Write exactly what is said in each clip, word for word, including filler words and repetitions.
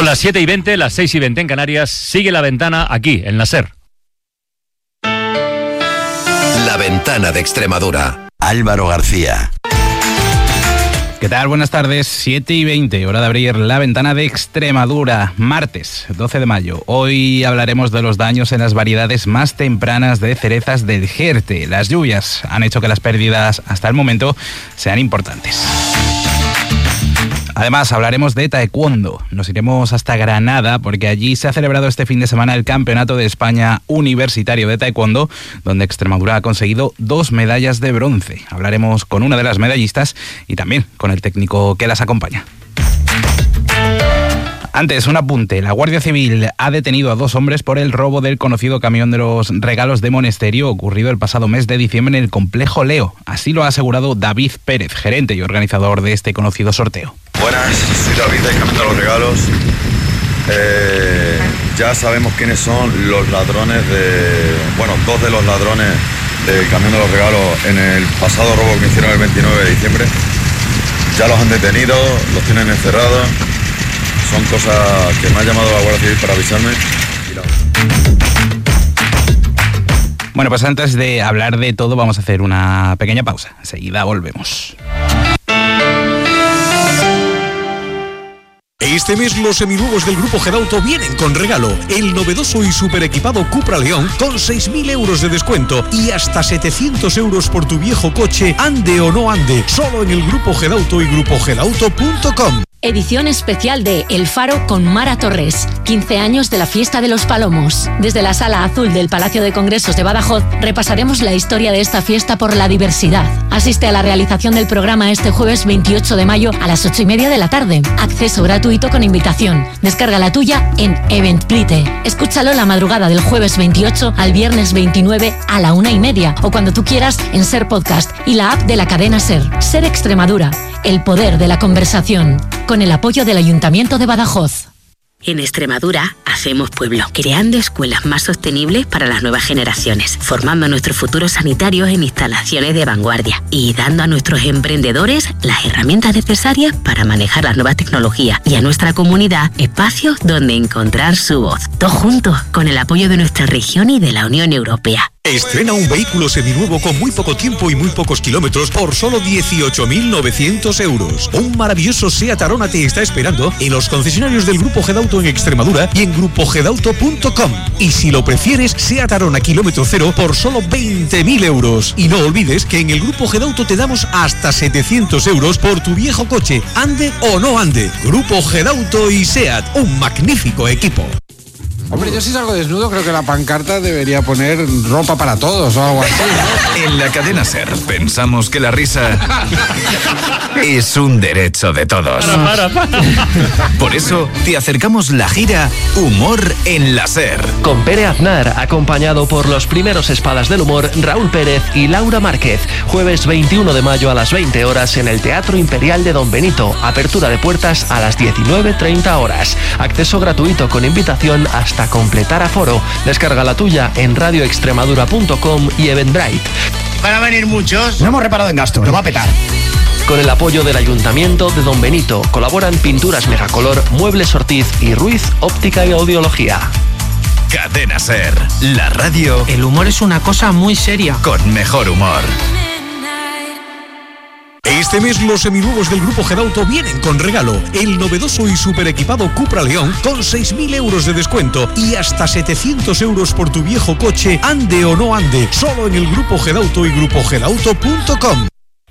Son las siete y veinte, las seis y veinte en Canarias. Sigue La Ventana aquí, en la SER. La Ventana de Extremadura. Álvaro García. ¿Qué tal? Buenas tardes, siete y veinte, hora de abrir La Ventana de Extremadura, martes doce de mayo. Hoy hablaremos de los daños en las variedades más tempranas de cerezas del Jerte. Las lluvias han hecho que las pérdidas hasta el momento sean importantes. Además, hablaremos de taekwondo. Nos iremos hasta Granada porque allí se ha celebrado este fin de semana el Campeonato de España Universitario de Taekwondo, donde Extremadura ha conseguido dos medallas de bronce. Hablaremos con una de las medallistas y también con el técnico que las acompaña. Antes, un apunte. La Guardia Civil ha detenido a dos hombres por el robo del conocido camión de los regalos de Monesterio ocurrido el pasado mes de diciembre en el complejo Leo. Así lo ha asegurado David Pérez, gerente y organizador de este conocido sorteo. Buenas, soy David del camión de los regalos. Eh, ya sabemos quiénes son los ladrones de... Bueno, dos de los ladrones del camión de los regalos en el pasado robo que hicieron el veintinueve de diciembre. Ya los han detenido, los tienen encerrados. Son cosas que me ha llamado la Guardia Civil para avisarme. Bueno, pues antes de hablar de todo vamos a hacer una pequeña pausa. Enseguida volvemos. Este mes los seminuevos del Grupo Gedauto vienen con regalo. El novedoso y super equipado Cupra León con seis mil euros de descuento y hasta setecientos euros por tu viejo coche, ande o no ande. Solo en el Grupo Gedauto y grupo gedauto punto com. Edición especial de El Faro con Mara Torres. quince años de la Fiesta de los Palomos. Desde la Sala Azul del Palacio de Congresos de Badajoz repasaremos la historia de esta fiesta por la diversidad. Asiste a la realización del programa este jueves veintiocho de mayo a las ocho y media de la tarde. Acceso gratuito con invitación. Descarga la tuya en Eventbrite. Escúchalo la madrugada del jueves veintiocho al viernes veintinueve a la una y media o cuando tú quieras en SER Podcast y la app de la cadena SER. SER Extremadura. El poder de la conversación. Con el apoyo del Ayuntamiento de Badajoz. En Extremadura hacemos pueblo, creando escuelas más sostenibles para las nuevas generaciones, formando a nuestros futuros sanitarios en instalaciones de vanguardia y dando a nuestros emprendedores las herramientas necesarias para manejar las nuevas tecnologías y a nuestra comunidad espacios donde encontrar su voz. Todos juntos, con el apoyo de nuestra región y de la Unión Europea. Estrena un vehículo seminuevo con muy poco tiempo y muy pocos kilómetros por solo dieciocho mil novecientos euros. Un maravilloso SEAT Arona te está esperando en los concesionarios del Grupo Gedauto en Extremadura y en grupo gedauto punto com. Y si lo prefieres, SEAT Arona kilómetro cero por solo veinte mil euros. Y no olvides que en el Grupo Gedauto te damos hasta setecientos euros por tu viejo coche, ande o no ande. Grupo Gedauto y SEAT, un magnífico equipo. Hombre, yo si salgo desnudo creo que la pancarta debería poner ropa para todos o algo así, ¿no? En la cadena SER pensamos que la risa es un derecho de todos. Para, para, para. Por eso te acercamos la gira Humor en la SER. Con Pere Aznar, acompañado por los primeros espadas del humor, Raúl Pérez y Laura Márquez. Jueves veintiuno de mayo a las veinte horas en el Teatro Imperial de Don Benito. Apertura de puertas a las diecinueve treinta horas. Acceso gratuito con invitación hasta completar aforo. Descarga la tuya en radio extremadura punto com y Eventbrite. ¿Van a venir muchos? No hemos reparado en gasto, lo va a petar. Con el apoyo del Ayuntamiento de Don Benito colaboran Pinturas Megacolor, Muebles Ortiz y Ruiz Óptica y Audiología. Cadena SER, la radio. El humor es una cosa muy seria. Con mejor humor. Este mes los seminuevos del Grupo Gedauto vienen con regalo. El novedoso y super equipado Cupra León con seis mil euros de descuento y hasta setecientos euros por tu viejo coche, ande o no ande. Solo en el Grupo Gedauto y grupo gedauto punto com.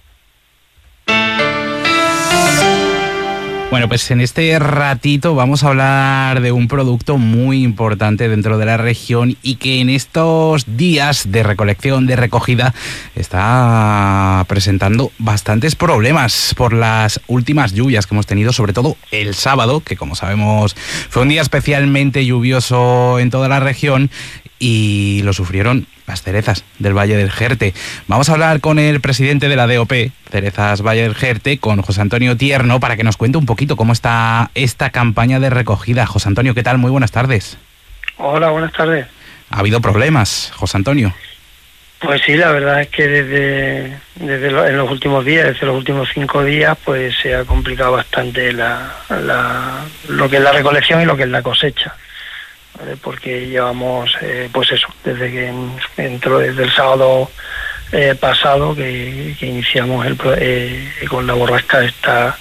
Bueno, pues en este ratito vamos a hablar de un producto muy importante dentro de la región y que en estos días de recolección, de recogida, está presentando bastantes problemas por las últimas lluvias que hemos tenido, sobre todo el sábado, que como sabemos fue un día especialmente lluvioso en toda la región y lo sufrieron las cerezas del Valle del Jerte. Vamos a hablar con el presidente de la D O P, Cerezas Valle del Jerte, con José Antonio Tierno, para que nos cuente un poquito cómo está esta campaña de recogida. José Antonio, ¿qué tal? Muy buenas tardes. Hola, buenas tardes. ¿Ha habido problemas, José Antonio? Pues sí, la verdad es que desde, desde lo, en los últimos días, desde los últimos cinco días, pues se ha complicado bastante la, la, lo que es la recolección y lo que es la cosecha, ¿vale? Porque llevamos, eh, pues eso, desde que entró desde el sábado eh, pasado que, que iniciamos el eh, con la borrasca esta,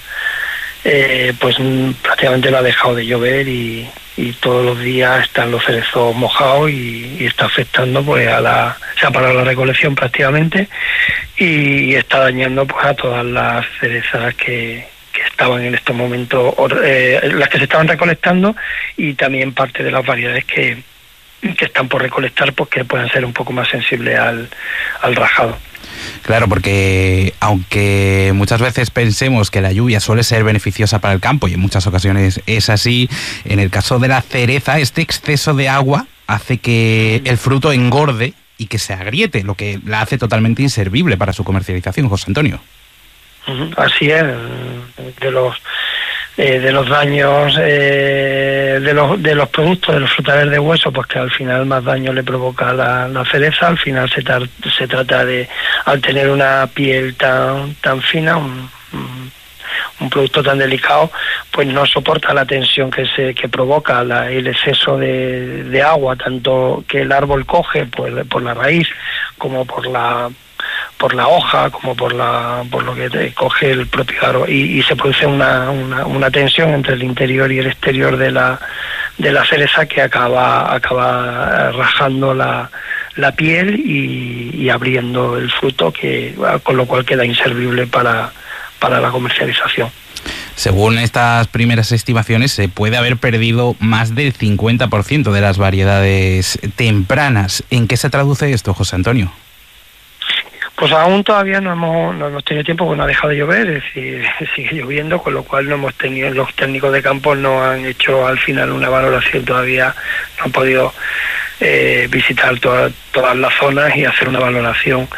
eh, pues prácticamente no ha dejado de llover y y todos los días están los cerezos mojados y, y está afectando pues a la, se ha parado la recolección prácticamente y, y está dañando pues a todas las cerezas que, que estaban en estos momentos, eh, las que se estaban recolectando y también parte de las variedades que, que están por recolectar pues que puedan ser un poco más sensibles al, al rajado. Claro, porque aunque muchas veces pensemos que la lluvia suele ser beneficiosa para el campo, y en muchas ocasiones es así, en el caso de la cereza, este exceso de agua hace que el fruto engorde y que se agriete, lo que la hace totalmente inservible para su comercialización, José Antonio. Así es, de los eh, de los daños eh, de los de los productos de los frutales de hueso, pues que al final más daño le provoca la, la cereza. Al final se, tar, se trata de, al tener una piel tan tan fina, un, un, un producto tan delicado, pues no soporta la tensión que se que provoca la, el exceso de, de agua, tanto que el árbol coge pues, por la raíz como por la por la hoja, como por la por lo que te coge el propio árbol, y, y se produce una, una, una tensión entre el interior y el exterior de la de la cereza que acaba acaba rajando la, la piel y, y abriendo el fruto, que con lo cual queda inservible para, para la comercialización. Según estas primeras estimaciones, se puede haber perdido más del cincuenta por ciento de las variedades tempranas. ¿En qué se traduce esto, José Antonio? Pues aún todavía no hemos, no hemos tenido tiempo, porque no ha dejado de llover, es decir, sigue lloviendo, con lo cual no hemos tenido, los técnicos de campo no han hecho al final una valoración todavía, no han podido eh, visitar toda, todas las zonas y hacer una valoración.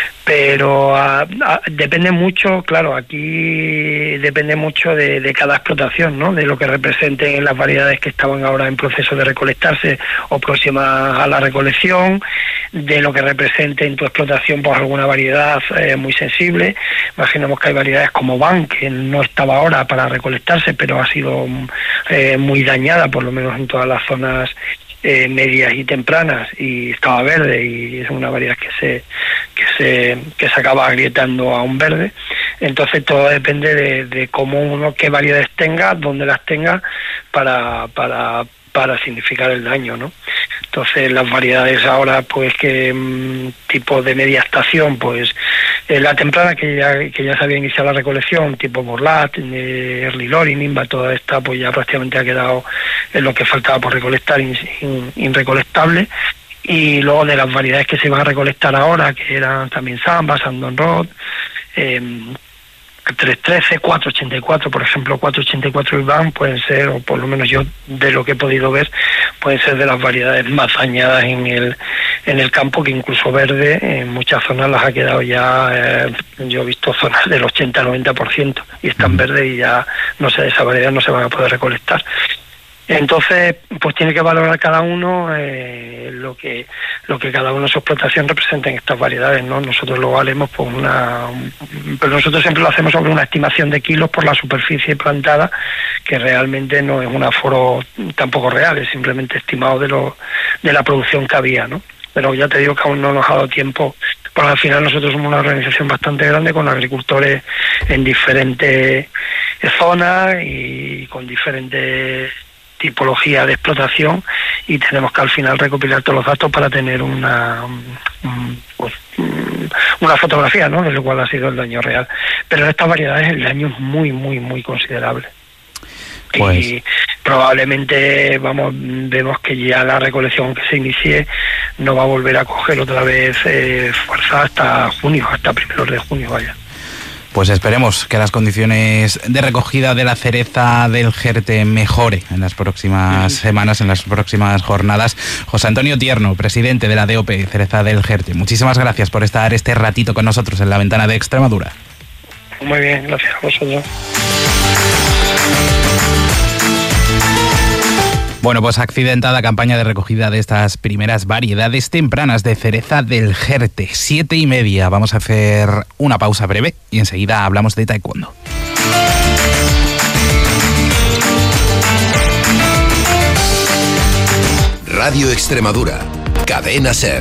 Pero a, a, depende mucho, claro, aquí depende mucho de, de cada explotación, ¿no? De lo que representen las variedades que estaban ahora en proceso de recolectarse o próximas a la recolección, de lo que represente en tu explotación pues alguna variedad eh, muy sensible. Imaginemos que hay variedades como Van, que no estaba ahora para recolectarse, pero ha sido eh, muy dañada, por lo menos en todas las zonas Eh, medias y tempranas, y estaba verde, y es una variedad que se que se que se acaba agrietando a un verde. Entonces todo depende de, de cómo uno, qué variedades tenga, dónde las tenga para para para significar el daño, ¿no? Entonces las variedades ahora pues que mmm, tipo de media estación, pues eh, la temprana que ya que ya se había iniciado la recolección, tipo Borlat, eh, Early Lori, Nimba, toda esta pues ya prácticamente ha quedado en lo que faltaba por recolectar, in, in, inrecolectable. Y luego de las variedades que se van a recolectar ahora, que eran también Samba, Sandon Rod, eh, tres trece, cuatro ochenta y cuatro, por ejemplo, cuatro ochenta y cuatro Iván pueden ser, o por lo menos yo de lo que he podido ver, pueden ser de las variedades más dañadas en el en el campo, que incluso verde en muchas zonas las ha quedado ya, eh, yo he visto zonas del ochenta al noventa por ciento y están verdes y ya no sé, esa variedad no se van a poder recolectar. Entonces, pues tiene que valorar cada uno eh, lo que lo que cada uno de su explotación representa en estas variedades, ¿no? Nosotros lo valemos por una, pero nosotros siempre lo hacemos sobre una estimación de kilos por la superficie plantada, que realmente no es un aforo tampoco real, es simplemente estimado de lo de la producción que había, ¿no? Pero ya te digo que aún no nos ha dado tiempo, porque al final nosotros somos una organización bastante grande con agricultores en diferentes zonas y con diferentes tipología de explotación, y tenemos que al final recopilar todos los datos para tener una pues, una fotografía, ¿no?, de lo cual ha sido el daño real. Pero en estas variedades el daño es muy, muy, muy considerable. Pues. Y probablemente vamos vemos que ya la recolección que se inicie no va a volver a coger otra vez eh, fuerza hasta junio, hasta primeros de junio, vaya. Pues esperemos que las condiciones de recogida de la cereza del Jerte mejore en las próximas sí. semanas, en las próximas jornadas. José Antonio Tierno, presidente de la D O P Cereza del Jerte, muchísimas gracias por estar este ratito con nosotros en La Ventana de Extremadura. Muy bien, gracias a vosotros. Bueno, pues accidentada campaña de recogida de estas primeras variedades tempranas de cereza del Jerte. Siete y media. Vamos a hacer una pausa breve y enseguida hablamos de taekwondo. Radio Extremadura, Cadena SER.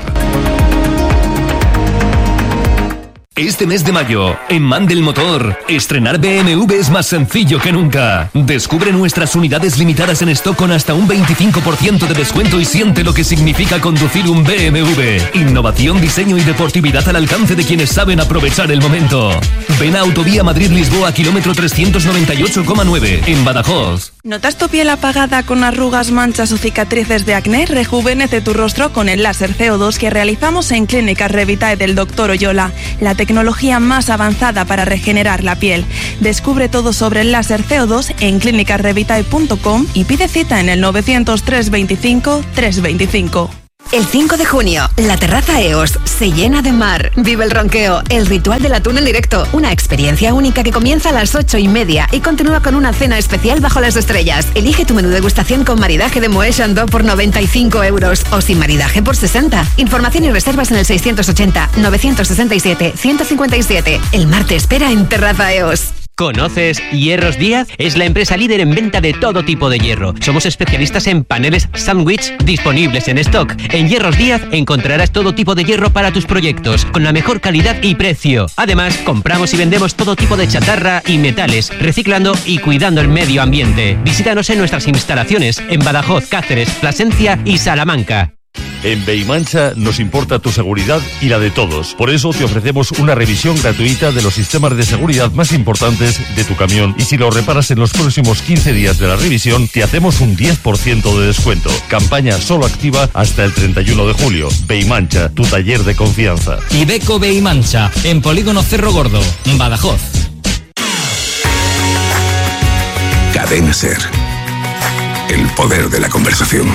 Este mes de mayo, en Mandel Motor, estrenar B M W es más sencillo que nunca. Descubre nuestras unidades limitadas en stock con hasta un veinticinco por ciento de descuento y siente lo que significa conducir un B M W. Innovación, diseño y deportividad al alcance de quienes saben aprovechar el momento. Ven a Autovía Madrid-Lisboa, kilómetro trescientos noventa y ocho coma nueve, en Badajoz. ¿Notas tu piel apagada con arrugas, manchas o cicatrices de acné? Rejuvenece tu rostro con el láser C O dos que realizamos en Clínicas Revitae del doctor Oyola, la tecnología más avanzada para regenerar la piel. Descubre todo sobre el láser C O dos en clínicas revitae punto com y pide cita en el novecientos, trescientos veinticinco, trescientos veinticinco. El cinco de junio, la terraza E O S se llena de mar. Vive el ronqueo, el ritual del atún en directo. Una experiencia única que comienza a las ocho y media y continúa con una cena especial bajo las estrellas. Elige tu menú degustación con maridaje de Moët Chandon por noventa y cinco euros o sin maridaje por sesenta. Información y reservas en el seiscientos ochenta, novecientos sesenta y siete, ciento cincuenta y siete. El mar te espera en Terraza E O S. ¿Conoces Hierros Díaz? Es la empresa líder en venta de todo tipo de hierro. Somos especialistas en paneles sándwich disponibles en stock. En Hierros Díaz encontrarás todo tipo de hierro para tus proyectos, con la mejor calidad y precio. Además, compramos y vendemos todo tipo de chatarra y metales, reciclando y cuidando el medio ambiente. Visítanos en nuestras instalaciones en Badajoz, Cáceres, Plasencia y Salamanca. En Beimancha nos importa tu seguridad y la de todos. Por eso te ofrecemos una revisión gratuita de los sistemas de seguridad más importantes de tu camión. Y si lo reparas en los próximos quince días de la revisión, te hacemos un diez por ciento de descuento. Campaña solo activa hasta el treinta y uno de julio. Beimancha, tu taller de confianza. Ibeco Beimancha, en Polígono Cerro Gordo, Badajoz. Cadena SER. El poder de la conversación.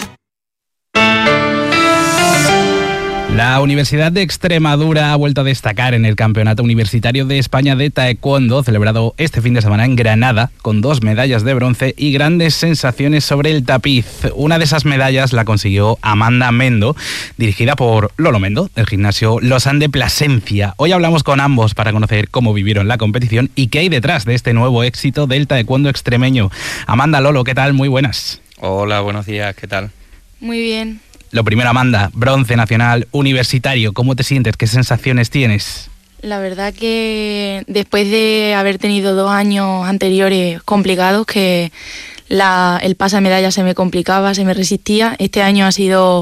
La Universidad de Extremadura ha vuelto a destacar en el Campeonato Universitario de España de Taekwondo, celebrado este fin de semana en Granada, con dos medallas de bronce y grandes sensaciones sobre el tapiz. Una de esas medallas la consiguió Amanda Mendo, dirigida por Lolo Mendo, del gimnasio Lausanne de Plasencia. Hoy hablamos con ambos para conocer cómo vivieron la competición y qué hay detrás de este nuevo éxito del taekwondo extremeño. Amanda, Lolo, ¿qué tal? Muy buenas. Hola, buenos días, ¿qué tal? Muy bien. Lo primero, Amanda, bronce nacional universitario, ¿cómo te sientes? ¿Qué sensaciones tienes? La verdad que después de haber tenido dos años anteriores complicados, que la, el pase a medalla se me complicaba, se me resistía, este año ha sido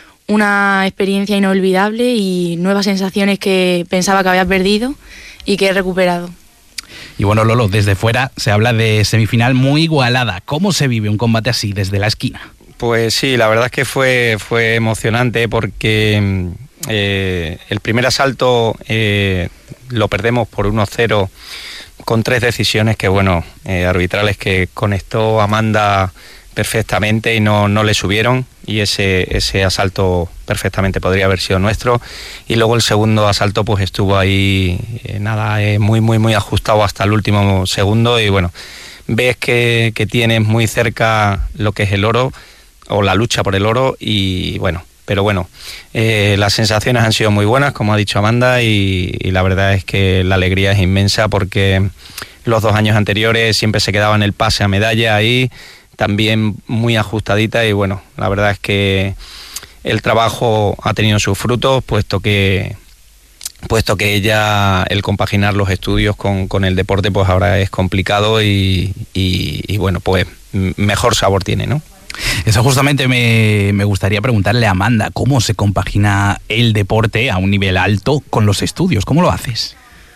una experiencia inolvidable y nuevas sensaciones que pensaba que había perdido y que he recuperado. Y bueno, Lolo, desde fuera se habla de semifinal muy igualada. ¿Cómo se vive un combate así desde la esquina? Pues sí, la verdad es que fue, fue emocionante porque eh, el primer asalto eh, lo perdemos por uno cero con tres decisiones que, bueno, eh, arbitrales que conectó Amanda perfectamente y no, no le subieron, y ese, ese asalto perfectamente podría haber sido nuestro. Y luego el segundo asalto pues estuvo ahí, eh, nada, eh, muy, muy, muy ajustado hasta el último segundo y bueno, ves que, que tienes muy cerca lo que es el oro, o la lucha por el oro, y bueno, pero bueno, eh, las sensaciones han sido muy buenas, como ha dicho Amanda, y, y la verdad es que la alegría es inmensa porque los dos años anteriores siempre se quedaba en el pase a medalla ahí, también muy ajustadita, y bueno, la verdad es que el trabajo ha tenido sus frutos, puesto que puesto que ella, el compaginar los estudios con, con el deporte, pues ahora es complicado y, y, y bueno, pues mejor sabor tiene, ¿no? Eso justamente me, me gustaría preguntarle a Amanda, ¿cómo se compagina el deporte a un nivel alto con los estudios? ¿Cómo lo haces?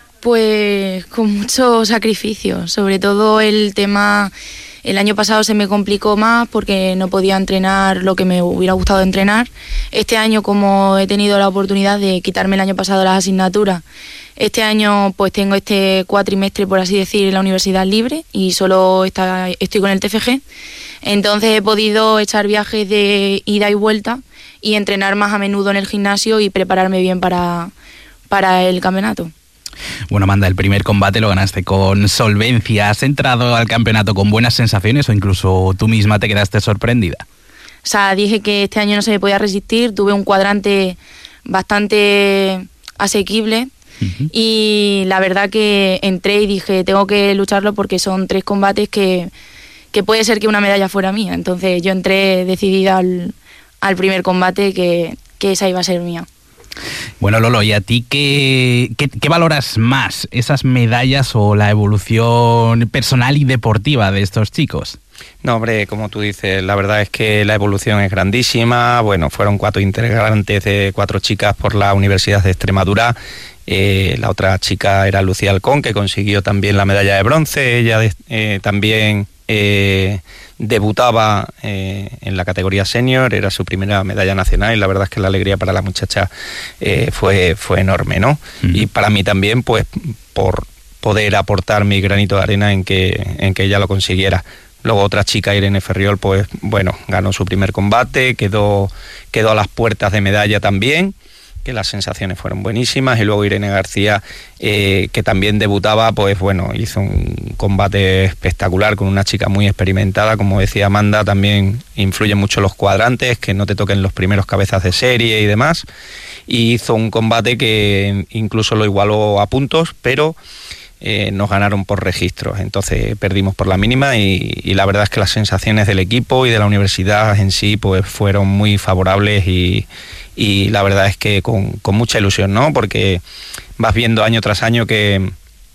Pues con mucho sacrificio, sobre todo el tema, el año pasado se me complicó más porque no podía entrenar lo que me hubiera gustado entrenar. Este año, como he tenido la oportunidad de quitarme el año pasado las asignaturas, este año pues tengo este cuatrimestre, por así decir, en la universidad libre y solo está, estoy con el T F G. Entonces he podido echar viajes de ida y vuelta y entrenar más a menudo en el gimnasio y prepararme bien para, para el campeonato. Bueno, Amanda, el primer combate lo ganaste con solvencia. ¿Has entrado al campeonato con buenas sensaciones o incluso tú misma te quedaste sorprendida? O sea, dije que este año no se me podía resistir, tuve un cuadrante bastante asequible. Uh-huh. Y la verdad que entré y dije, tengo que lucharlo porque son tres combates que, que puede ser que una medalla fuera mía. Entonces yo entré decidida al, al primer combate que, que esa iba a ser mía. Bueno, Lolo, ¿y a ti qué, qué, qué valoras más? ¿Esas medallas o la evolución personal y deportiva de estos chicos? No, hombre, como tú dices, la verdad es que la evolución es grandísima. Bueno, fueron cuatro integrantes de cuatro chicas por la Universidad de Extremadura. Eh, la otra chica era Lucía Alcón, que consiguió también la medalla de bronce. Ella eh, también eh, debutaba eh, en la categoría senior, era su primera medalla nacional y la verdad es que la alegría para la muchacha eh, fue, fue enorme, ¿no? Uh-huh. Y para mí también, pues, por poder aportar mi granito de arena en que, en que ella lo consiguiera. Luego otra chica, Irene Ferriol, pues bueno, ganó su primer combate, quedó, quedó a las puertas de medalla también, que las sensaciones fueron buenísimas. Y luego Irene García, eh, que también debutaba, pues bueno, hizo un combate espectacular con una chica muy experimentada. Como decía Amanda, también influyen mucho los cuadrantes, que no te toquen los primeros cabezas de serie y demás. Y hizo un combate que incluso lo igualó a puntos, pero Eh, nos ganaron por registros, entonces perdimos por la mínima y, y la verdad es que las sensaciones del equipo y de la universidad en sí pues fueron muy favorables y, y la verdad es que con, con mucha ilusión, ¿no? Porque vas viendo año tras año que,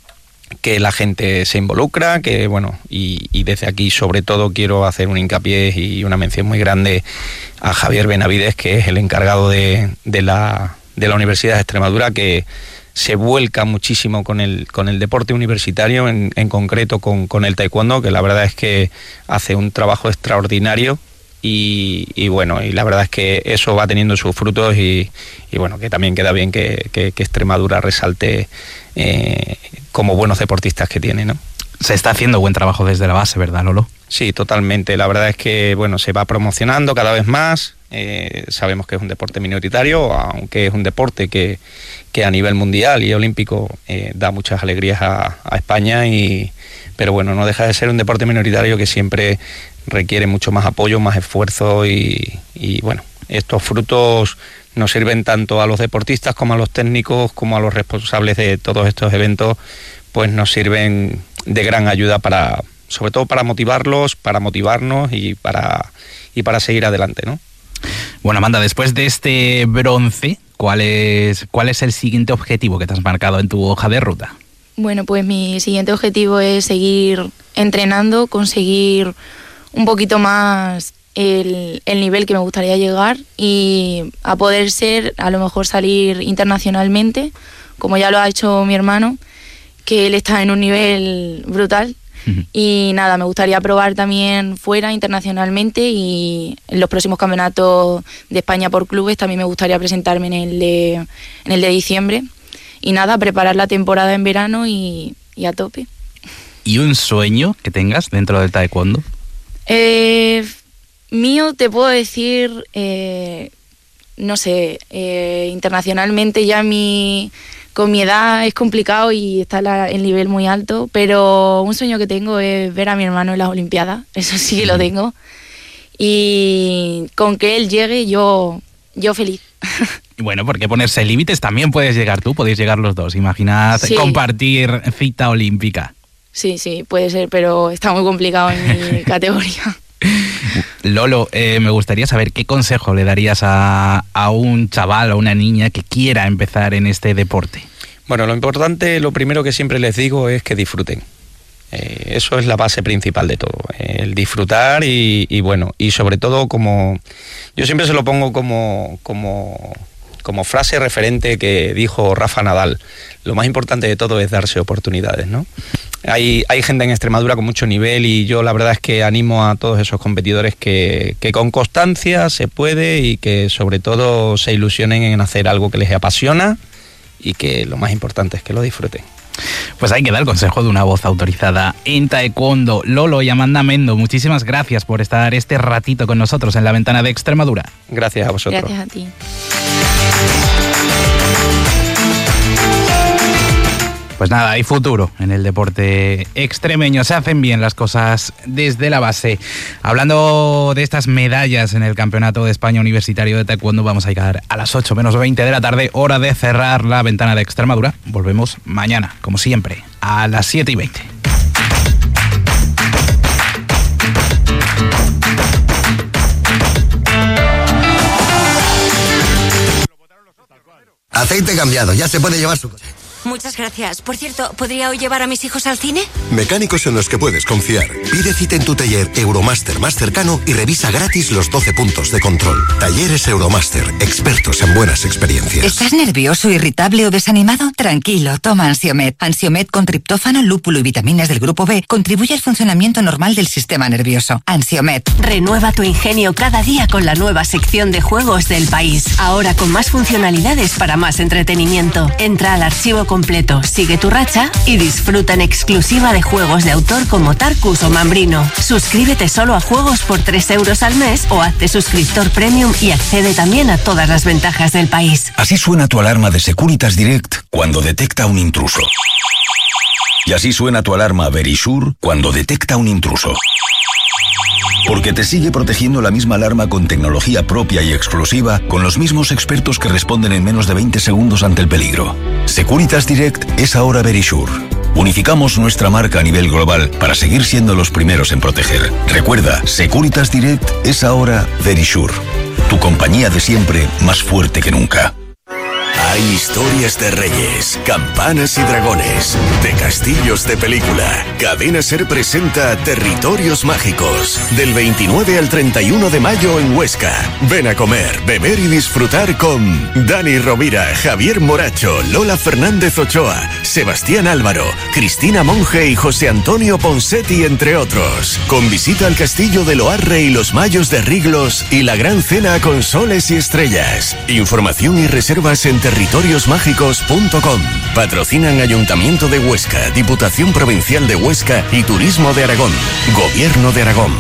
que la gente se involucra, que bueno, y, y desde aquí sobre todo quiero hacer un hincapié y una mención muy grande a Javier Benavides, que es el encargado de, de, la, de la Universidad de Extremadura, que se vuelca muchísimo con el con el deporte universitario, en, en concreto con, con el taekwondo, que la verdad es que hace un trabajo extraordinario y, y bueno, y la verdad es que eso va teniendo sus frutos y, y bueno, que también queda bien que, que, que Extremadura resalte eh, como buenos deportistas que tiene, ¿no? Se está haciendo buen trabajo desde la base, ¿verdad, Lolo? Sí, totalmente. La verdad es que bueno, se va promocionando cada vez más. Eh, sabemos que es un deporte minoritario, aunque es un deporte que, que a nivel mundial y olímpico eh, da muchas alegrías a, a España, y, pero bueno, no deja de ser un deporte minoritario que siempre requiere mucho más apoyo, más esfuerzo y, y bueno, estos frutos nos sirven tanto a los deportistas como a los técnicos, como a los responsables de todos estos eventos, pues nos sirven de gran ayuda para, sobre todo para motivarlos, para motivarnos y para, y para seguir adelante, ¿no? Bueno, Amanda, después de este bronce, ¿cuál es, cuál es el siguiente objetivo que te has marcado en tu hoja de ruta? Bueno, pues mi siguiente objetivo es seguir entrenando, conseguir un poquito más el, el nivel que me gustaría llegar y a poder ser, a lo mejor salir internacionalmente, como ya lo ha hecho mi hermano, que él está en un nivel brutal. Uh-huh. Y nada, me gustaría probar también fuera, internacionalmente, y en los próximos campeonatos de España por clubes también me gustaría presentarme en el de, en el de diciembre. Y nada, preparar la temporada en verano y, y a tope. ¿Y un sueño que tengas dentro del taekwondo? Eh, mío te puedo decir, eh, no sé, eh, internacionalmente ya mi... Con mi edad es complicado y está la, el nivel muy alto, pero un sueño que tengo es ver a mi hermano en las Olimpiadas, eso sí que lo tengo. Y con que él llegue, yo, yo feliz. Bueno, porque ponerse límites también puedes llegar tú, podéis llegar los dos. Imaginad sí. Compartir cita olímpica. Sí, sí, puede ser, pero está muy complicado en mi categoría. Lolo, eh, me gustaría saber qué consejo le darías a, a un chaval o una niña que quiera empezar en este deporte. Bueno, lo importante, lo primero que siempre les digo es que disfruten. Eh, eso es la base principal de todo, eh, el disfrutar y, y bueno, y sobre todo como, yo siempre se lo pongo como, como, como frase referente que dijo Rafa Nadal, lo más importante de todo es darse oportunidades, ¿no? Hay, hay gente en Extremadura con mucho nivel y yo la verdad es que animo a todos esos competidores que, que con constancia se puede y que sobre todo se ilusionen en hacer algo que les apasiona y que lo más importante es que lo disfruten. Pues ahí queda el consejo de una voz autorizada en taekwondo. Lolo y Amanda Mendo, muchísimas gracias por estar este ratito con nosotros en La Ventana de Extremadura. Gracias a vosotros. Gracias a ti. Pues nada, hay futuro en el deporte extremeño. Se hacen bien las cosas desde la base. Hablando de estas medallas en el Campeonato de España Universitario de Taekwondo, vamos a llegar a las ocho menos veinte de la tarde, hora de cerrar la ventana de Extremadura. Volvemos mañana, como siempre, a las siete y veinte. Aceite cambiado, ya se puede llevar su coche. Muchas gracias. Por cierto, ¿podría hoy llevar a mis hijos al cine? Mecánicos en los que puedes confiar. Pide cita en tu taller Euromaster más cercano y revisa gratis los doce puntos de control. Talleres Euromaster, expertos en buenas experiencias. ¿Estás nervioso, irritable o desanimado? Tranquilo, toma Ansiomed. Ansiomed con triptófano, lúpulo y vitaminas del grupo B contribuye al funcionamiento normal del sistema nervioso. Ansiomed. Renueva tu ingenio cada día con la nueva sección de juegos del país. Ahora con más funcionalidades para más entretenimiento. Entra al archivo completo, sigue tu racha y disfruta en exclusiva de juegos de autor como Tarkus o Mambrino. Suscríbete solo a juegos por tres euros al mes o hazte suscriptor premium y accede también a todas las ventajas del país. Así suena tu alarma de Securitas Direct cuando detecta un intruso. Y así suena tu alarma Verisure cuando detecta un intruso. Porque te sigue protegiendo la misma alarma con tecnología propia y exclusiva, con los mismos expertos que responden en menos de veinte segundos ante el peligro. Securitas Direct es ahora Verisure. Unificamos nuestra marca a nivel global para seguir siendo los primeros en proteger. Recuerda, Securitas Direct es ahora Verisure. Tu compañía de siempre, más fuerte que nunca. Hay historias de reyes, campanas y dragones, de castillos de película. Cadena Ser presenta Territorios Mágicos, del veintinueve al treinta y uno de mayo en Huesca. Ven a comer, beber y disfrutar con Dani Rovira, Javier Moracho, Lola Fernández Ochoa, Sebastián Álvaro, Cristina Monge y José Antonio Ponsetti, entre otros. Con visita al castillo de Loarre y los Mayos de Riglos y la gran cena con soles y estrellas. Información y reservas en territorios mágicos punto com. Patrocinan Ayuntamiento de Huesca, Diputación Provincial de Huesca y Turismo de Aragón. Gobierno de Aragón.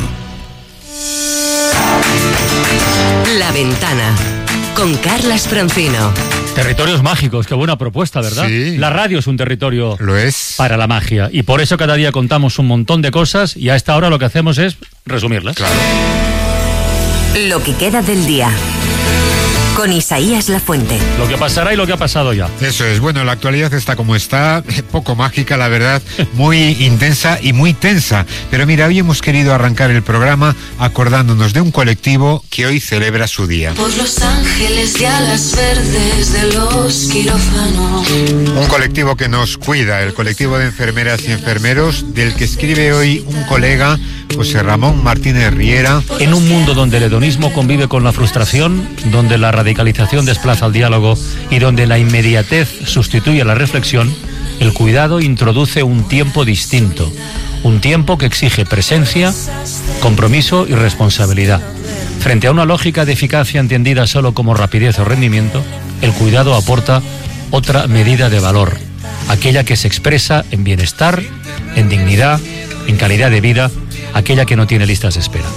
La Ventana, con Carlas Francino. Territorios mágicos, qué buena propuesta, ¿verdad? Sí. La radio es un territorio Lo es. para la magia y por eso cada día contamos un montón de cosas y a esta hora lo que hacemos es resumirlas. Claro. Lo que queda del día, con Isaías Lafuente. Lo que pasará y lo que ha pasado ya. Eso es, bueno, la actualidad está como está, poco mágica, la verdad, muy intensa y muy tensa. Pero mira, hoy hemos querido arrancar el programa acordándonos de un colectivo que hoy celebra su día. Por los ángeles de alas verdes de los quirófanos. Un colectivo que nos cuida, el colectivo de enfermeras y enfermeros, del que escribe hoy un colega, José Ramón Martínez Riera. En un mundo donde el hedonismo convive con la frustración, donde la radicalización desplaza al diálogo y donde la inmediatez sustituye a la reflexión, el cuidado introduce un tiempo distinto, un tiempo que exige presencia, compromiso y responsabilidad. Frente a una lógica de eficacia entendida solo como rapidez o rendimiento, el cuidado aporta otra medida de valor, aquella que se expresa en bienestar, en dignidad, en calidad de vida, aquella que no tiene listas de espera.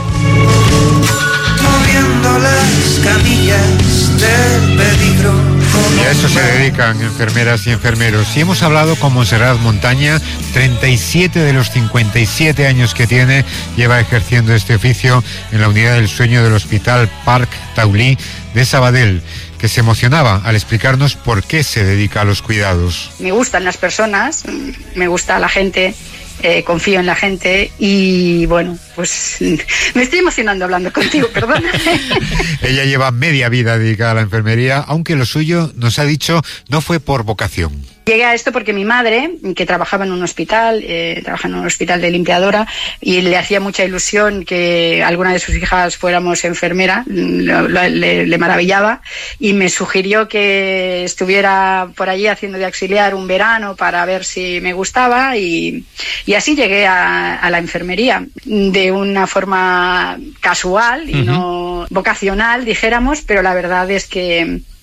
Moviendo las camillas del peligro. Y a eso se dedican enfermeras y enfermeros. Y hemos hablado con Montserrat Montaña, treinta y siete de los cincuenta y siete años que tiene, lleva ejerciendo este oficio en la unidad del sueño del Hospital Parc Taulí de Sabadell, que se emocionaba al explicarnos por qué se dedica a los cuidados. Me gustan las personas, me gusta la gente. Eh, confío en la gente y bueno, pues me estoy emocionando hablando contigo, perdón. Ella lleva media vida dedicada a la enfermería, aunque lo suyo, nos ha dicho, no fue por vocación. Llegué a esto porque mi madre, que trabajaba en un hospital, eh, trabaja en un hospital de limpiadora, y le hacía mucha ilusión que alguna de sus hijas fuéramos enfermera, lo, lo, le, le maravillaba, y me sugirió que estuviera por allí haciendo de auxiliar un verano para ver si me gustaba, y, y así llegué a, a la enfermería, de una forma casual y uh-huh. no vocacional, dijéramos, pero la verdad es que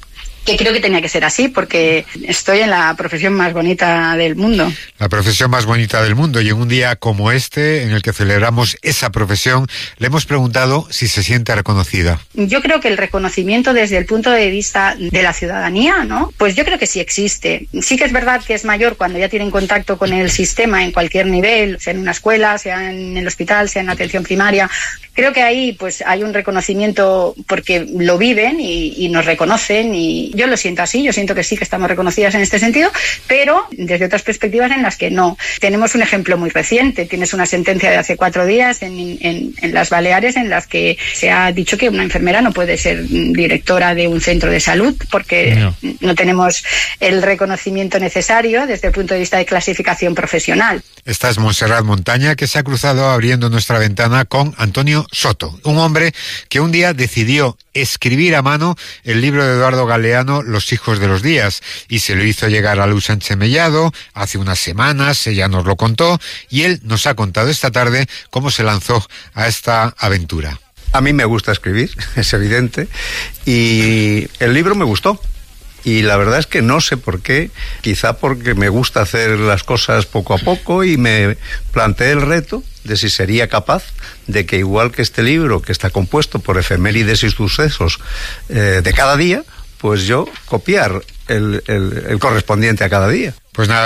que creo que tenía que ser así, porque estoy en la profesión más bonita del mundo. La profesión más bonita del mundo, y en un día como este, en el que celebramos esa profesión, le hemos preguntado si se siente reconocida. Yo creo que el reconocimiento desde el punto de vista de la ciudadanía, ¿no? Pues yo creo que sí existe. Sí que es verdad que es mayor cuando ya tienen contacto con el sistema en cualquier nivel, sea en una escuela, sea en el hospital, sea en la atención primaria. Creo que ahí pues hay un reconocimiento porque lo viven y, y nos reconocen, y yo lo siento así, yo siento que sí que estamos reconocidas en este sentido, pero desde otras perspectivas en las que no. Tenemos un ejemplo muy reciente, tienes una sentencia de hace cuatro días en, en, en las Baleares en las que se ha dicho que una enfermera no puede ser directora de un centro de salud porque no, no tenemos el reconocimiento necesario desde el punto de vista de clasificación profesional. Esta es Montserrat Montaña, que se ha cruzado abriendo nuestra ventana con Antonio Soto, un hombre que un día decidió escribir a mano el libro de Eduardo Galeano, Los hijos de los días, y se lo hizo llegar a Luz Sánchez Mellado hace unas semanas. Ella nos lo contó y él nos ha contado esta tarde cómo se lanzó a esta aventura. A mí me gusta escribir, es evidente, y el libro me gustó. Y la verdad es que no sé por qué, quizá porque me gusta hacer las cosas poco a poco, y me planteé el reto de si sería capaz de que, igual que este libro, que está compuesto por efemérides y sucesos eh, de cada día, pues yo copiar el, el, el correspondiente a cada día. Pues nada.